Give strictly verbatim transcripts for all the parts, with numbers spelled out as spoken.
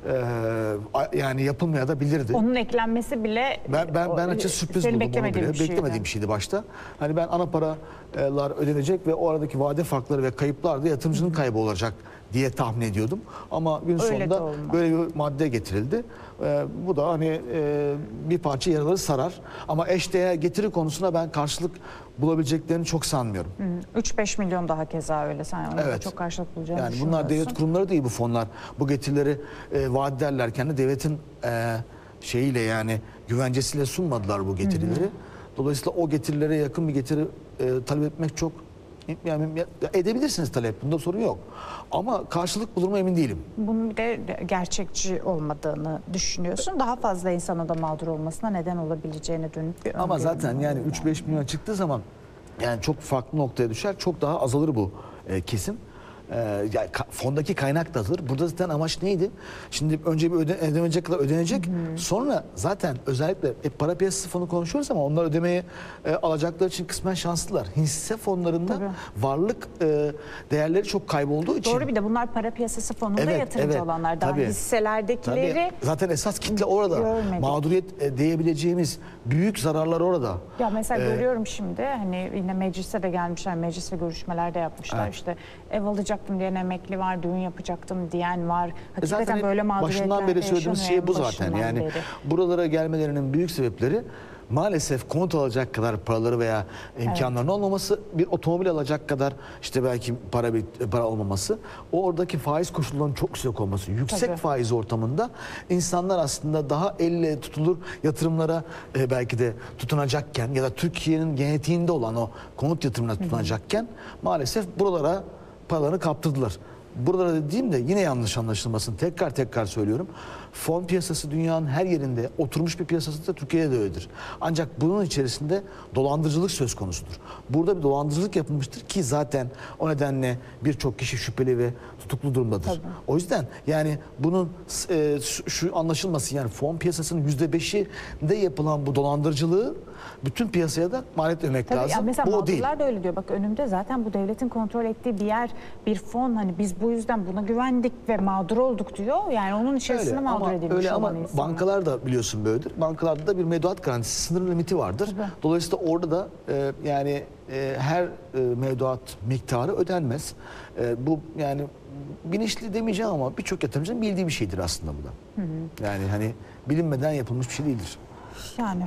e, yani yapılmaya da bilirdi. Onun eklenmesi bile ben ben ben açıkçası sürpriz buldum onu bile. Bir Beklemediğim bir şeydi başta. Hani ben ana paralar ödenecek ve o aradaki vade farkları ve kayıplar da yatırımcının kaybı olacak diye tahmin ediyordum. Ama gün Öyle sonunda böyle bir madde getirildi. Ee, bu da hani e, bir parça yaraları sarar. Ama eşdeğer getiri konusunda ben karşılık bulabileceklerini çok sanmıyorum. üç beş milyon daha keza öyle. Sen onu Evet. çok karşılık bulacağını Yani bunlar devlet kurumları değil bu fonlar. Bu getirileri e, vaat ederlerken de devletin e, şeyiyle yani güvencesiyle sunmadılar bu getirileri. Hı hı. Dolayısıyla o getirilere yakın bir getiri e, talep etmek çok yani edebilirsiniz talep. Bunda sorun yok. Ama karşılık bulur mu emin değilim. Bunun bir de gerçekçi olmadığını düşünüyorsun. Daha fazla insanın da mağdur olmasına neden olabileceğine dönük bir Ama zaten yani üç beş milyon çıktığı zaman yani çok farklı noktaya düşer. Çok daha azalır bu e, kesim. Ee, yani fondaki kaynak da azalır. Burada zaten amaç neydi? Şimdi önce bir öde, ödenecek kadar ödenecek. Hı hı. Sonra zaten özellikle e, para piyasası fonu konuşuyoruz ama onlar ödemeyi e, alacakları için kısmen şanslılar. Hisse fonlarında Tabii. varlık e, değerleri çok kaybolduğu için. Doğru, bir de bunlar para piyasası fonunda evet, yatırımcı evet, olanlar. Daha tabii, hisselerdekileri tabii. Zaten esas kitle orada. Görmedik. Mağduriyet e, diyebileceğimiz büyük zararlar orada. Ya mesela ee, görüyorum şimdi hani yine meclise de gelmişler. Meclis ve görüşmeler de yapmışlar. Evet. İşte ev alacak diyen emekli var, düğün yapacaktım diyen var. Hakikaten zaten böyle mağduriyetler başından beri söylediğimiz şey bu zaten. Yani beri. buralara gelmelerinin büyük sebepleri maalesef konut alacak kadar paraları veya imkanlarının evet. olmaması, bir otomobil alacak kadar işte belki para bir para olmaması, o oradaki faiz koşullarının çok yüksek olması, yüksek Tabii. faiz ortamında insanlar aslında daha elle tutulur yatırımlara e, belki de tutunacakken ya da Türkiye'nin genetiğinde olan o konut yatırımına tutunacakken Hı -hı. maalesef buralara paralarını kaptırdılar. Burada dediğim de yine yanlış anlaşılmasın. Tekrar tekrar söylüyorum. Fon piyasası dünyanın her yerinde oturmuş bir piyasası da Türkiye'de de öyledir. Ancak bunun içerisinde dolandırıcılık söz konusudur. Burada bir dolandırıcılık yapılmıştır ki zaten o nedenle birçok kişi şüpheli ve tutuklu durumdadır. Tabii. O yüzden yani bunun e, şu anlaşılmasın, yani fon piyasasının yüzde beşinde yapılan bu dolandırıcılığı bütün piyasaya da mal etmemek Tabii, lazım. ya mesela bu o değil. da öyle diyor. Bak önümde zaten bu devletin kontrol ettiği bir yer, bir fon, hani biz bu yüzden buna güvendik ve mağdur olduk diyor. Yani onun içerisinde öyle, mağdur edilmiş öyle olan ama insanlar. Bankalar da biliyorsun böyledir. Bankalarda da bir mevduat garantisi sınırlı limiti vardır. Tabii. Dolayısıyla orada da e, yani e, her e, mevduat miktarı ödenmez. E, bu yani bilinçli demeyeceğim ama birçok yatırımcının bildiği bir şeydir aslında bu da. Hı hı. Yani hani bilinmeden yapılmış bir şey değildir. Yani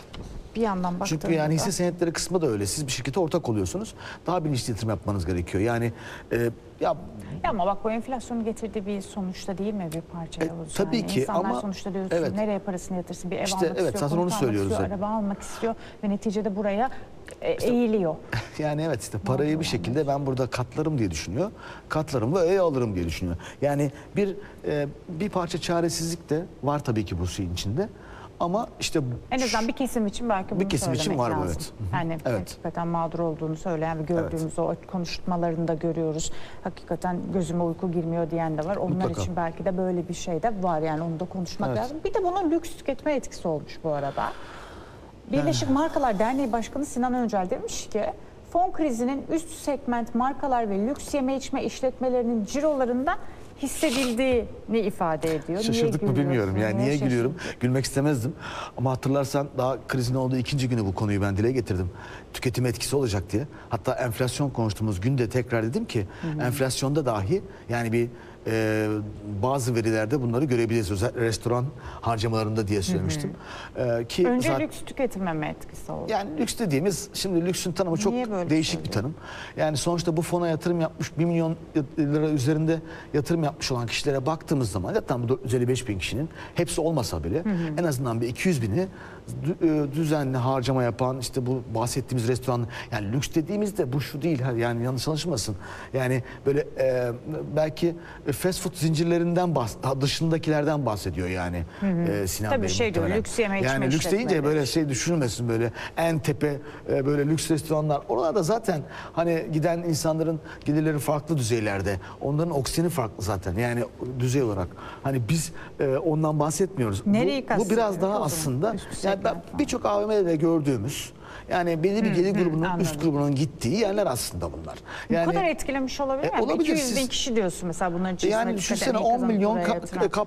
bir yandan baktığımda. Çünkü yani hisse senetleri kısmı da öyle. Siz bir şirkete ortak oluyorsunuz. Daha bilinçli yatırım yapmanız gerekiyor. Yani e, ya, ya ama bak bu enflasyonun getirdiği bir sonuçta değil mi bir parça? E, tabii yani. ki İnsanlar ama sonuçta diyorsun evet. nereye parasını yatırsın? Bir ev işte, almak evet, istiyor, zaten onu söylüyoruz istiyor, araba almak istiyor ve neticede buraya e, işte, eğiliyor. Yani evet işte parayı ne bir şekilde ben burada katlarım diye düşünüyor. Katlarım ve ev alırım diye düşünüyor. Yani bir e, bir parça çaresizlik de var tabii ki bu şeyin içinde. Ama işte en azından bir kesim için belki bunu bir kesim için var lazım. bu, evet. Yani evet. hakikaten mağdur olduğunu söyleyen ve gördüğümüz evet. o konuşmalarını da görüyoruz. Hakikaten gözüme uyku girmiyor diyen de var. Onlar Mutlaka. için belki de böyle bir şey de var. Yani onu da konuşmak evet. lazım. Bir de bunun lüks tüketme etkisi olmuş bu arada. Birleşik Markalar Derneği Başkanı Sinan Öncel demiş ki fon krizinin üst segment markalar ve lüks yeme içme işletmelerinin cirolarında hissedildiğini ifade ediyor. Şaşırdık mı bilmiyorum. Yani niye, niye gülüyorum? Gülmek istemezdim. Ama hatırlarsan daha krizin olduğu ikinci günü bu konuyu ben dile getirdim. Tüketim etkisi olacak diye. Hatta enflasyon konuştuğumuz günde tekrar dedim ki hı hı. enflasyonda dahi yani bir e, bazı verilerde bunları görebiliriz. Özellikle restoran harcamalarında diye söylemiştim. Hı hı. E, ki Önce zaten, lüks tüketime mi etkisi oldu? Yani lüks dediğimiz, şimdi lüksün tanımı çok değişik bir tanım. Yani sonuçta bu fona yatırım yapmış bir milyon lira üzerinde yatırım yapmış olan kişilere baktığımız zaman zaten bu dört yüz elli beş bin kişinin hepsi olmasa bile hı hı. en azından bir iki yüz bini düzenli harcama yapan, işte bu bahsettiğimiz restoran, yani lüks dediğimizde bu şu değil, yani yanlış anlaşılmasın. Yani böyle e, belki fast food zincirlerinden bahs dışındakilerden bahsediyor yani hı hı. E, Sinan Tabii Bey. şey diyor, lüks yeme içme yani lüks deyince böyle şey düşünülmesin, böyle en tepe e, böyle lüks restoranlar. Oralarda zaten hani giden insanların gelirleri farklı düzeylerde. Onların oksijeni farklı zaten. Yani düzey olarak. Hani biz e, ondan bahsetmiyoruz. Nereyi bu, bu biraz daha aslında yani birçok A V M'de gördüğümüz, yani belli bir gelir grubunun, hı, üst grubunun gittiği yerler aslında bunlar. Yani, bu kadar etkilemiş olabilir mi? E, olabilir. iki yüz bin kişi diyorsun mesela bunların içerisinde. Yani düşünsene on milyon